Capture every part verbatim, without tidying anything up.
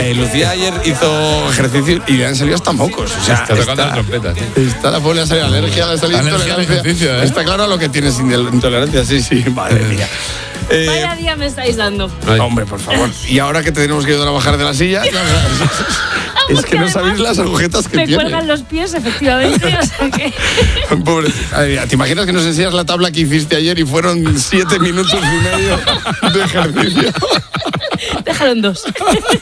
Eh, Lucía ayer hizo ejercicio y le han salido hasta mocos. O sea, está tocando la trompeta, sí. Está la pobre, ha salido alergia, le ha salido intolerancia. ¿eh? Está claro lo que tienes intolerancia, sí, sí, madre mía. Eh, Vaya día me estáis dando. Hombre, por favor. Y ahora que te tenemos que ayudar a bajar de la silla, la verdad, es, es que no sabéis las agujetas que me tiene. Me cuelgan los pies, efectivamente. O sea que... Pobre. ¿Te imaginas que nos enseñas la tabla que hiciste ayer y fueron siete minutos y medio de ejercicio? Déjalo en dos.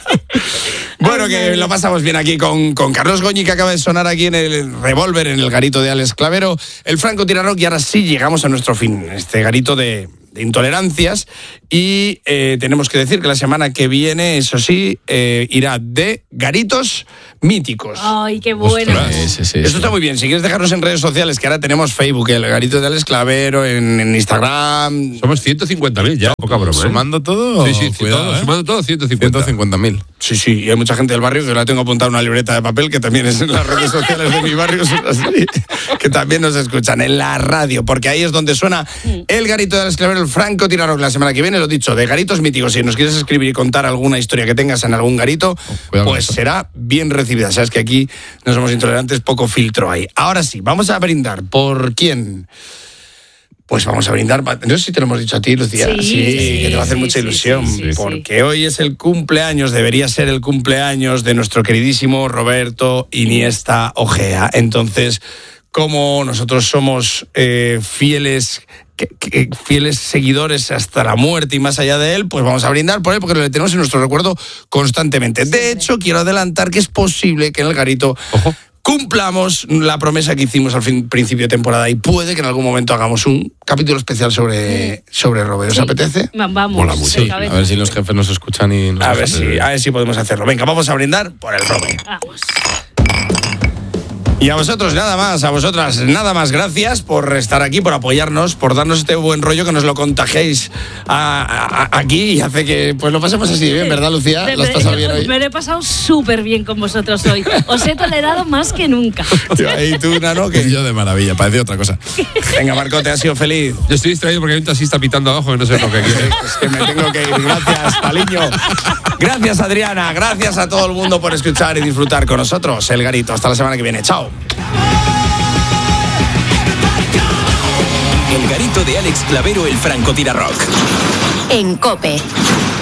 Bueno, que lo pasamos bien aquí con, con Carlos Goñi, que acaba de sonar aquí en el Revolver, en el garito de Alex Clavero, el Franco Tira-Rock, y ahora sí llegamos a nuestro fin, este garito de, de intolerancias, y eh, tenemos que decir que la semana que viene, eso sí, eh, irá de garitos míticos. Ay, qué bueno. Ostras, sí, sí, sí, Esto sí. Está muy bien. Si quieres dejarnos en redes sociales, que ahora tenemos Facebook, el garito de Alex Clavero, en, en Instagram. Somos ciento cincuenta mil ya, poca broma. ¿eh? ¿Sumando todo? Sí, sí, Cuidado, todo, ¿eh? sumando todo, ciento cincuenta mil. Sí, sí, y hay mucha gente del barrio que la tengo apuntada en una libreta de papel, que también es en las redes sociales de mi barrio, así, que también nos escuchan en la radio, porque ahí es donde suena el garito de Alex Clavero, el Franco Tira-Rock. La semana que viene, lo dicho, de garitos míticos. Si nos quieres escribir y contar alguna historia que tengas en algún garito, oh, pues será bien recibida. Sabes que aquí no somos intolerantes, poco filtro hay. Ahora sí, vamos a brindar. ¿Por quién? Pues vamos a brindar. No sé si te lo hemos dicho a ti, Lucía. Sí, sí, sí, que te va a hacer sí, mucha sí, ilusión. Sí, sí, porque sí. Hoy es el cumpleaños, debería ser el cumpleaños de nuestro queridísimo Roberto Iniesta Ojea. Entonces, como nosotros somos eh, fieles... Que, que, fieles seguidores hasta la muerte y más allá de él, pues vamos a brindar por él porque lo tenemos en nuestro recuerdo constantemente. De hecho, quiero adelantar que es posible que en el garito Ojo. cumplamos la promesa que hicimos al fin, principio de temporada, y puede que en algún momento hagamos un capítulo especial sobre, sobre Robert. ¿Os sí. apetece? Vamos. Mola mucho. Sí. A ver si los jefes nos escuchan y nos a ver si, a ver si podemos hacerlo. Venga, vamos a brindar por el Robert. Vamos. Y a vosotros nada más, a vosotras nada más, gracias por estar aquí, por apoyarnos, por darnos este buen rollo, que nos lo contagiéis a, a, a, aquí y hace que pues lo pasemos así bien, ¿verdad, Lucía? Me, ¿Lo has pasado bien hoy? Me lo he pasado súper bien con vosotros hoy. Os he tolerado más que nunca. Y tú, Nano, que yo de maravilla, parece otra cosa. Venga, Marco, ¿te has sido feliz? Yo estoy distraído porque hay un taxista pitando abajo y no sé lo que quiere. Es que me tengo que ir. Gracias, Paliño. Gracias, Adriana. Gracias a todo el mundo por escuchar y disfrutar con nosotros el garito. Hasta la semana que viene. Chao. El garito de Alex Clavero, el Franco Tira-Rock. En COPE.